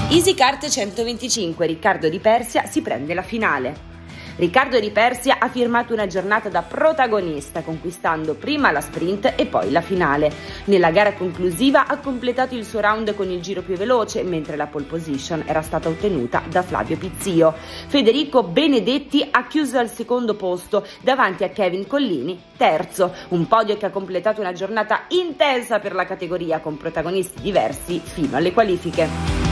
EasyKart 125, Riccardo Di Persia si prende la finale. Riccardo Di Persia ha firmato una giornata da protagonista, conquistando prima la sprint e poi la finale. Nella gara conclusiva ha completato il suo round con il giro più veloce, mentre la pole position era stata ottenuta da Flavio Pizzio. Federico Benedetti ha chiuso al secondo posto, davanti a Kevin Collini, terzo. Un podio che ha completato una giornata intensa per la categoria, con protagonisti diversi fino alle qualifiche.